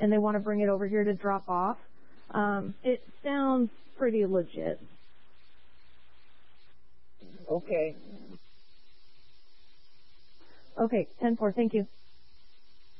and they want to bring it over here to drop off. It sounds pretty legit. Okay. Okay, 10-4, thank you.